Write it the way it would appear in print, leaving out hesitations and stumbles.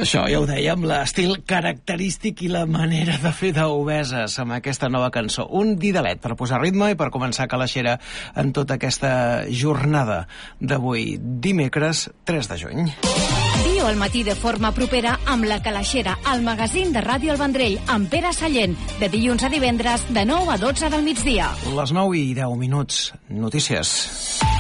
Això ja ho dèiem, l'estil característic i la manera de fer d'Obeses amb aquesta nova cançó. Un didalet per posar ritme i per començar calaixera en tota aquesta jornada d'avui, dimecres 3 de juny. Viu al matí de forma propera amb La Calaixera, el magazín de Ràdio El Vendrell, amb Pere Sallent, de dilluns a divendres, de 9 a 12 del migdia. Les 9 i 10 minuts. Notícies.